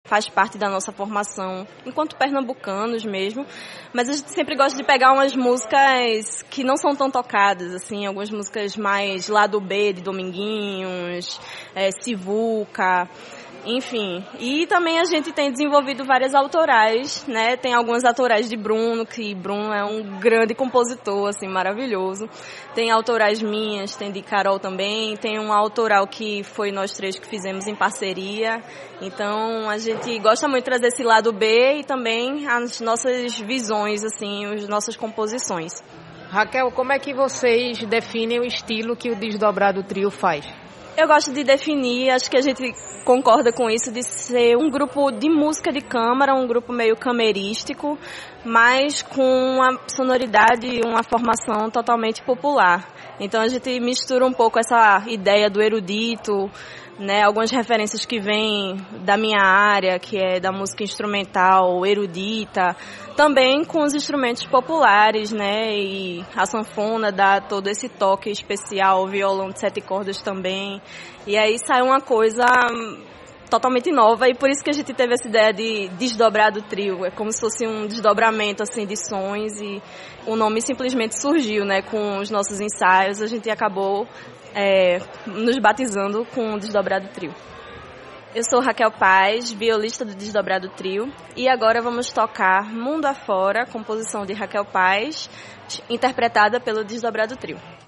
faz parte da nossa formação, enquanto pernambucanos mesmo, mas a gente sempre gosta de pegar umas músicas que não são tão tocadas, assim, algumas músicas mais lado B de Dominguinhos, Sivuca, enfim. E também a gente tem desenvolvido várias autorais, né? Tem algumas autorais de Bruno, que Bruno é um grande compositor, assim, maravilhoso. Tem autorais minhas, tem de Carol também, tem uma autoral que foi nós três que fizemos em parceria. Então, a gente gosta muito de trazer esse lado B e também as nossas visões, assim, as nossas composições. Raquel, como é que vocês definem o estilo que o Desdobrado Trio faz? Eu gosto de definir, acho que a gente concorda com isso, de ser um grupo de música de câmara, um grupo meio camerístico, mas com uma sonoridade e uma formação totalmente popular. Então a gente mistura um pouco essa ideia do erudito, né, algumas referências que vêm da minha área, que é da música instrumental, erudita, também com os instrumentos populares, né, e a sanfona dá todo esse toque especial, o violão de 7 cordas também, e aí sai uma coisa totalmente nova, e por isso que a gente teve essa ideia de Desdobrado Trio, é como se fosse um desdobramento, assim, de sons, e o nome simplesmente surgiu, né, com os nossos ensaios, a gente acabou nos batizando com o Desdobrado Trio. Eu sou Raquel Paz, violista do Desdobrado Trio, e agora vamos tocar Mundo Afora, composição de Raquel Paz, interpretada pelo Desdobrado Trio.